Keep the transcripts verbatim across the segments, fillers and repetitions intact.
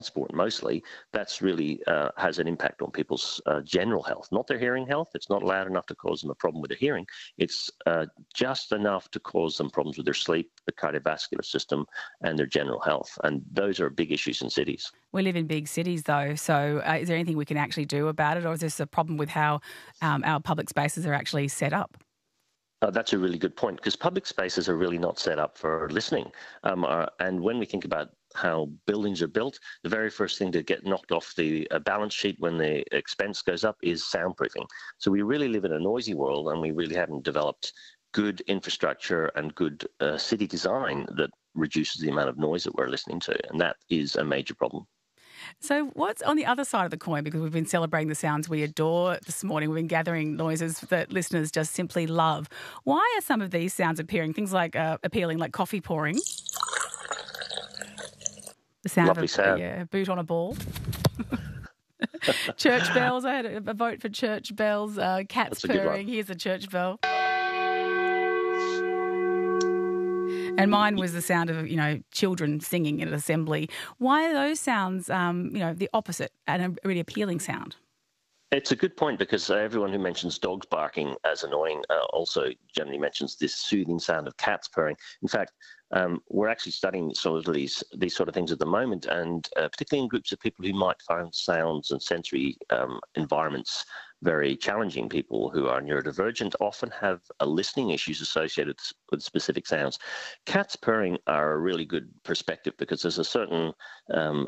transport mostly, that's really uh, has an impact on people's uh, general health, not their hearing health. It's not loud enough to cause them a problem with their hearing. It's uh, just enough to cause them problems with their sleep, the cardiovascular system, and their general health. And those are big issues in cities. We live in big cities, though, so uh, is there anything we can actually do about it, or is this a problem with how um, our public spaces are actually set up? Uh, that's a really good point, because public spaces are really not set up for listening. Um, uh, and when we think about how buildings are built, the very first thing to get knocked off the uh, balance sheet when the expense goes up is soundproofing. So we really live in a noisy world, and we really haven't developed good infrastructure and good uh, city design that reduces the amount of noise that we're listening to. And that is a major problem. So what's on the other side of the coin? Because we've been celebrating the sounds we adore this morning. We've been gathering noises that listeners just simply love. Why are some of these sounds appearing? Things like uh, appealing, like coffee pouring. The sound Lovely of sound. Yeah, a boot on a ball. Church bells. I had a, a vote for church bells. Uh, cats purring. Here's a church bell. And mine was the sound of, you know, children singing in an assembly. Why are those sounds, um, you know, the opposite and a really appealing sound? It's a good point, because uh, everyone who mentions dogs barking as annoying uh, also generally mentions this soothing sound of cats purring. In fact, um, we're actually studying sort of these these sort of things at the moment, and uh, particularly in groups of people who might find sounds and sensory um, environments very challenging. People who are neurodivergent often have uh, listening issues associated with specific sounds. Cats purring are a really good perspective, because there's a certain um,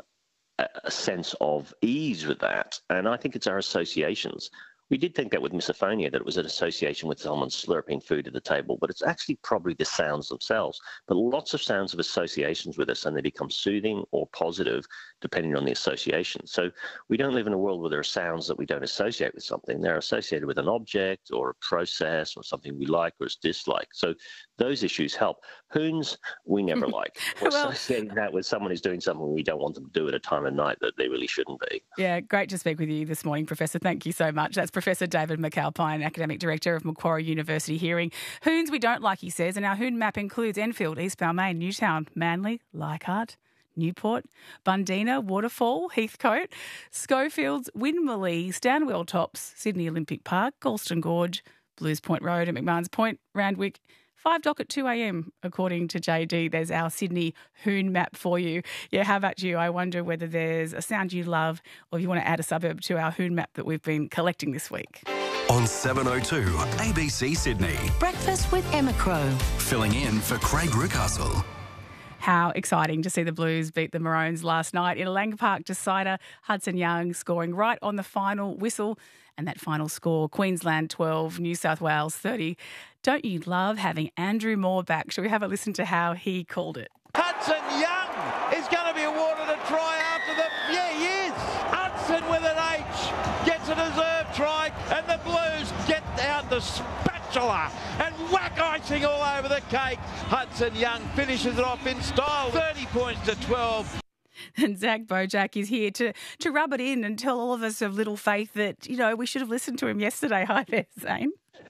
a sense of ease with that. And I think it's our associations. We did think that with misophonia, that it was an association with someone slurping food at the table, but it's actually probably the sounds themselves. But lots of sounds have associations with us, and they become soothing or positive depending on the association. So we don't live in a world where there are sounds that we don't associate with something. They're associated with an object or a process or something we like or dislike. So those issues help. Hoons, we never like. We're well, associating that with someone who's doing something we don't want them to do at a time of night that they really shouldn't be. Yeah, great to speak with you this morning, Professor. Thank you so much. That's Professor David McAlpine, Academic Director of Macquarie University Hearing. Hoons we don't like, he says, and our hoon map includes Enfield, East Balmain, Newtown, Manly, Leichhardt, Newport, Bundina, Waterfall, Heathcote, Schofields, Winmalee, Stanwell Tops, Sydney Olympic Park, Galston Gorge, Blues Point Road and McMahon's Point, Randwick. Five dock at two a.m, according to J D. There's our Sydney hoon map for you. Yeah, how about you? I wonder whether there's a sound you love, or if you want to add a suburb to our hoon map that we've been collecting this week. On seven oh two A B C Sydney. Breakfast with Emma Crow. Filling in for Craig Rucastle. How exciting to see the Blues beat the Maroons last night in a Lang Park decider. Hudson Young scoring right on the final whistle. And that final score, Queensland twelve, New South Wales thirty. Don't you love having Andrew Moore back? Shall we have a listen to how he called it? Hudson Young is going to be awarded a try after the... Yeah, he is. Hudson with an H gets a deserved try, and the Blues get out the spatula and whack icing all over the cake. Hudson Young finishes it off in style, thirty points to twelve. And Zach Bojack is here to, to rub it in and tell all of us of little faith that, you know, we should have listened to him yesterday. Hi there, Zane.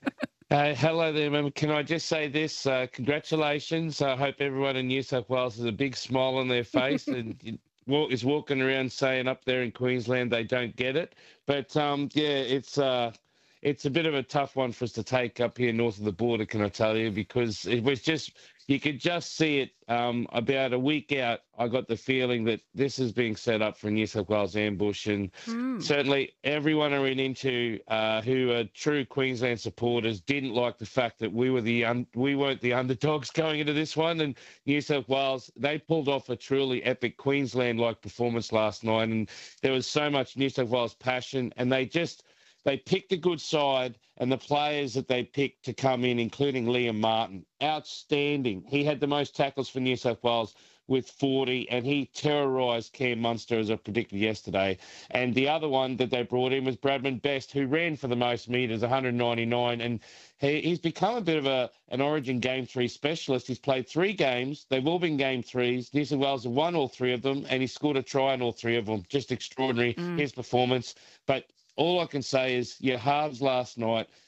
Uh, hello there, ma'am. Can I just say this? Uh, congratulations. I hope everyone in New South Wales has a big smile on their face and walk, is walking around saying up there in Queensland they don't get it. But, um, yeah, it's... Uh, It's a bit of a tough one for us to take up here north of the border, can I tell you, because it was just, you could just see it um, about a week out. I got the feeling that this is being set up for a New South Wales ambush. And mm. certainly everyone I ran into uh, who are true Queensland supporters didn't like the fact that we, were the un- we weren't the underdogs going into this one. And New South Wales, they pulled off a truly epic Queensland-like performance last night. And there was so much New South Wales passion, and they just... They picked a good side, and the players that they picked to come in, including Liam Martin, outstanding. He had the most tackles for New South Wales with forty, and he terrorised Cam Munster, as I predicted yesterday. And the other one that they brought in was Bradman Best, who ran for the most metres, one hundred ninety-nine, and he, he's become a bit of a an Origin Game three specialist. He's played three games. They've all been Game threes. New South Wales have won all three of them, and he scored a try in all three of them. Just extraordinary, mm. his performance. But all I can say is your halves last night,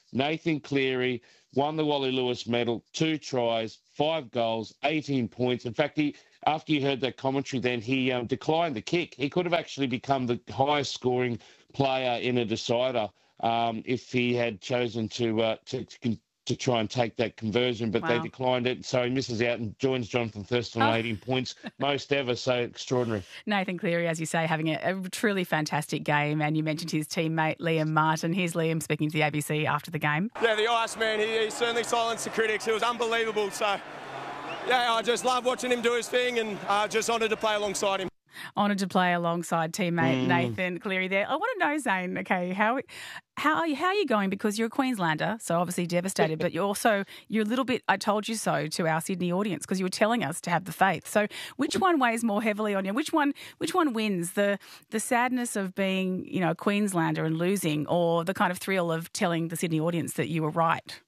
Nathan Cleary won the Wally Lewis medal, two tries, five goals, eighteen points. In fact, he after you heard that commentary, then he um, declined the kick. He could have actually become the highest scoring player in a decider um, if he had chosen to, uh, to to to try and take that conversion, but wow. they declined it, so he misses out and joins Jonathan Thurston on oh. eighteen points, most ever, so extraordinary. Nathan Cleary, as you say, having a, a truly fantastic game, and you mentioned his teammate Liam Martin. Here's Liam speaking to the A B C after the game. Yeah, the Iceman, he, he certainly silenced the critics. It was unbelievable, so yeah, I just love watching him do his thing, and uh, just honoured to play alongside him. Honoured to play alongside teammate Mm. Nathan Cleary there. I want to know, Zane, okay, how how are you, how are you going? Because you're a Queenslander, so obviously devastated, but you're also, you're a little bit, I told you so to our Sydney audience, because you were telling us to have the faith. So which one weighs more heavily on you? Which one which one wins? The the sadness of being, you know, a Queenslander and losing, or the kind of thrill of telling the Sydney audience that you were right?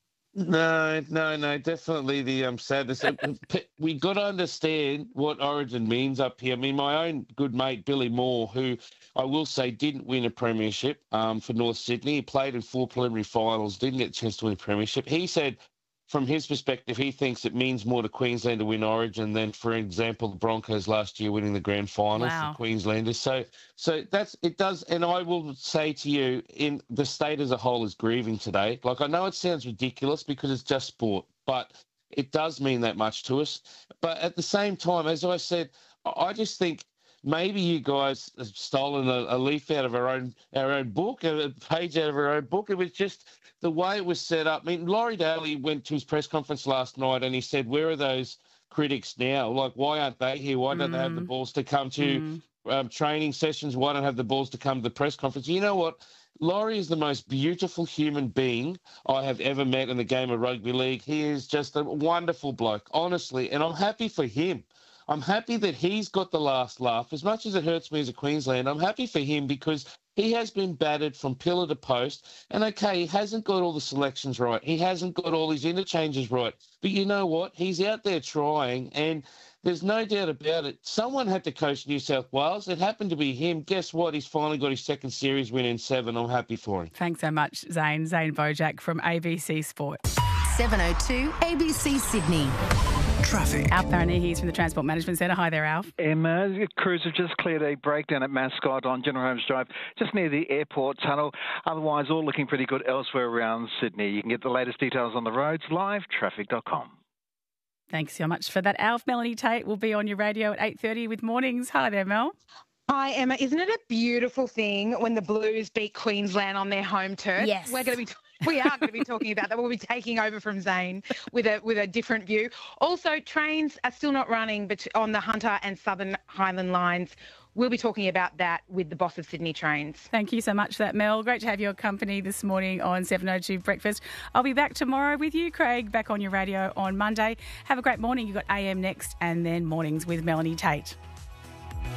No, no, no, definitely the um, sadness. We got to understand what Origin means up here. I mean, my own good mate, Billy Moore, who I will say didn't win a premiership um, for North Sydney. He played in four preliminary finals, didn't get a chance to win a premiership. He said, from his perspective, he thinks it means more to Queensland to win Origin than, for example, the Broncos last year winning the grand final wow. for Queenslanders. So, so that's it. Does, and I will say to you, in the state as a whole is grieving today. Like, I know it sounds ridiculous because it's just sport, but it does mean that much to us. But at the same time, as I said, I just think maybe you guys have stolen a, a leaf out of our own our own book, a page out of our own book. It was just the way it was set up. I mean, Laurie Daly went to his press conference last night and he said, where are those critics now? Like, why aren't they here? Why don't mm. they have the balls to come to mm. um, training sessions? Why don't they have the balls to come to the press conference? You know what? Laurie is the most beautiful human being I have ever met in the game of rugby league. He is just a wonderful bloke, honestly, and I'm happy for him. I'm happy that he's got the last laugh. As much as it hurts me as a Queenslander, I'm happy for him because he has been battered from pillar to post. And, okay, he hasn't got all the selections right. He hasn't got all his interchanges right. But you know what? He's out there trying, and there's no doubt about it. Someone had to coach New South Wales. It happened to be him. Guess what? He's finally got his second series win in seven. I'm happy for him. Thanks so much, Zane. Zane Bojack from A B C Sport. seven oh two A B C Sydney. Traffic. Alf Parani from the Transport Management Centre. Hi there, Alf. Emma, crews have just cleared a breakdown at Mascot on General Holmes Drive, just near the airport tunnel. Otherwise, all looking pretty good elsewhere around Sydney. You can get the latest details on the roads, live traffic dot com. Thanks so much for that, Alf. Melanie Tate will be on your radio at eight thirty with Mornings. Hi there, Mel. Hi, Emma. Isn't it a beautiful thing when the Blues beat Queensland on their home turf? Yes. We're going to be... We are going to be talking about that. We'll be taking over from Zane with a with a different view. Also, trains are still not running but on the Hunter and Southern Highland lines. We'll be talking about that with the boss of Sydney Trains. Thank you so much for that, Mel. Great to have your company this morning on seven oh two Breakfast. I'll be back tomorrow with you, Craig, back on your radio on Monday. Have a great morning. You've got A M next and then Mornings with Melanie Tate.